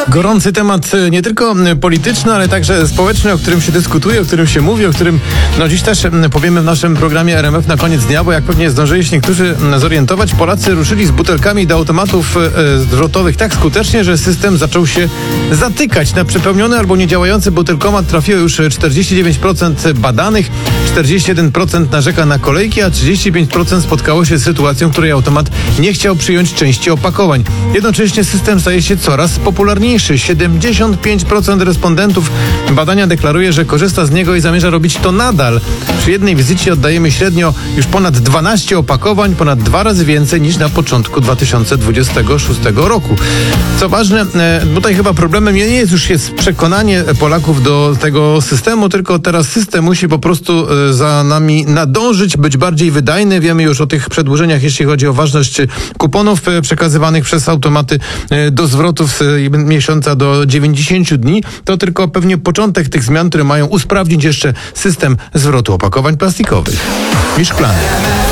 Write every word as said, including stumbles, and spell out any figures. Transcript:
Gorący temat nie tylko polityczny, ale także społeczny, o którym się dyskutuje, o którym się mówi, o którym no dziś też powiemy w naszym programie R M F na koniec dnia, bo jak pewnie zdążyli się niektórzy zorientować, Polacy ruszyli z butelkami do automatów zwrotowych tak skutecznie, że system zaczął się zatykać. Na przepełniony albo niedziałający butelkomat trafiło już czterdzieści dziewięć procent badanych, czterdzieści jeden procent narzeka na kolejki, a trzydzieści pięć procent spotkało się z sytuacją, w której automat nie chciał przyjąć części opakowań. Jednocześnie system staje się coraz popularniejszy. siedemdziesiąt pięć procent respondentów badania deklaruje, że korzysta z niego i zamierza robić to nadal. Przy jednej wizycie oddajemy średnio już ponad dwanaście opakowań, ponad dwa razy więcej niż na początku dwa tysiące dwudziestego szóstego roku. Co ważne, tutaj chyba problemem nie jest już jest przekonanie Polaków do tego systemu, tylko teraz system musi po prostu za nami nadążyć, być bardziej wydajny. Wiemy już o tych przedłużeniach, jeśli chodzi o ważność kuponów przekazywanych przez automaty do zwrotów z miesiąca do dziewięćdziesięciu dni. To tylko pewnie początek tych zmian, które mają usprawnić jeszcze system zwrotu opakowań plastikowych i szklanych.